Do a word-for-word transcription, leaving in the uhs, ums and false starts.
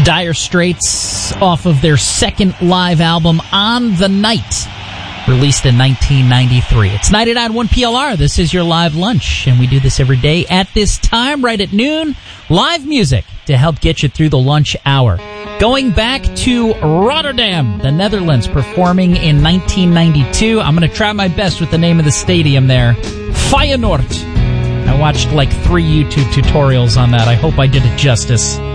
Dire Straits off of their second live album, On the Night, released in nineteen ninety-three. It's ninety-nine point one P L R. This is your live lunch, and we do this every day at this time, right at noon. Live music to help get you through the lunch hour. Going back to Rotterdam, the Netherlands, performing in nineteen ninety-two. I'm going to try my best with the name of the stadium there. Feyenoord. I watched like three YouTube tutorials on that. I hope I did it justice.